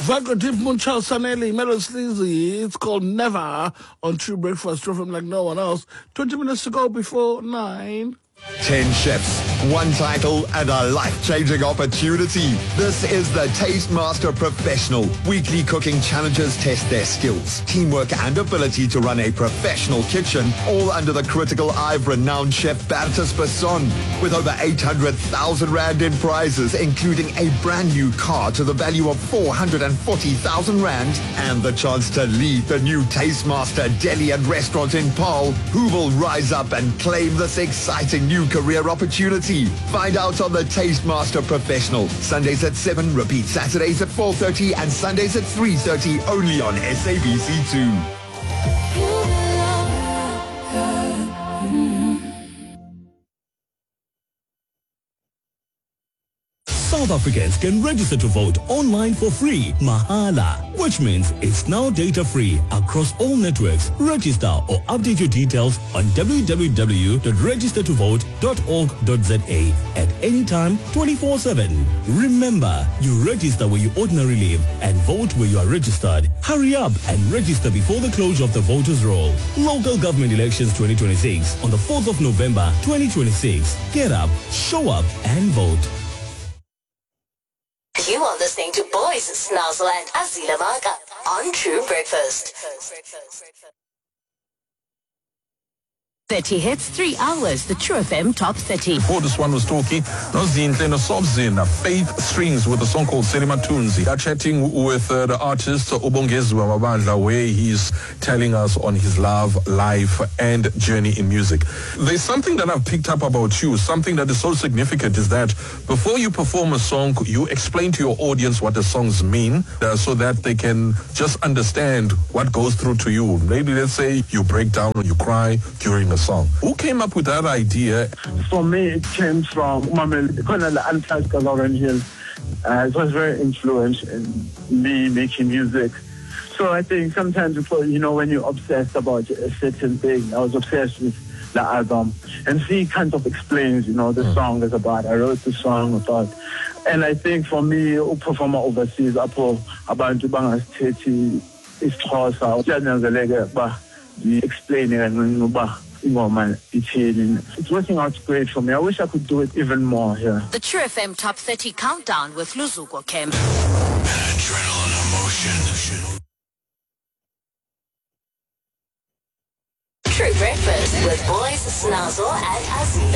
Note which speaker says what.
Speaker 1: Vago Deep Munchal Sanelli, Melo Sleazy. It's called Never on True Breakfast. Drove him like no one else. 20 minutes to go before 9.
Speaker 2: 10 chefs, one title, and a life-changing opportunity. This is the Taste Master Professional. Weekly cooking challenges test their skills, teamwork, and ability to run a professional kitchen, all under the critical eye of renowned chef Bertus Besson. With over 800,000 Rand in prizes, including a brand new car to the value of 440,000 Rand, and the chance to lead the new Taste Master Deli and Restaurant in Paarl. Who will rise up and claim this exciting new career opportunity? Find out on the Taste Master Professional. Sundays at 7, repeat Saturdays at 4:30 and Sundays at 3:30 only on SABC2.
Speaker 3: South Africans can register to vote online for free, mahala, which means it's now data-free across all networks. Register or update your details on www.registertovote.org.za at any time, 24/7. Remember, you register where you ordinarily live and vote where you are registered. Hurry up and register before the closure of the voters' roll. Local government elections 2026 on the 4th of November 2026. Get up, show up, and vote.
Speaker 4: You are listening to Boys Snazzle and Azila Maka on True Breakfast. 30 hits, 3 hours, the True FM Top 30.
Speaker 5: Before this one was talking, Faith Strings with a song called Selima Tunzi. Are chatting with the artist Ubongezwa Mabandla, where he's telling us on his love, life, and journey in music. There's something that I've picked up about you, something that is so significant, is that before you perform a song, you explain to your audience what the songs mean, so that they can just understand what goes through to you. Maybe let's say you break down or you cry during a song. Who came up with that idea?
Speaker 6: For me, it came from Colonel Antarctica Lauren Hill. It was very influential in me making music. So I think sometimes before, when you're obsessed about a certain thing, I was obsessed with the album. And he kind of explains, the song is about. I wrote the song about. And I think for me, performer overseas, about Banga 30 is explaining and it's working out great for me. I wish I could do it even more here.
Speaker 4: The True FM Top 30 Countdown with Luzuko Kemp.
Speaker 7: Adrenaline emotion.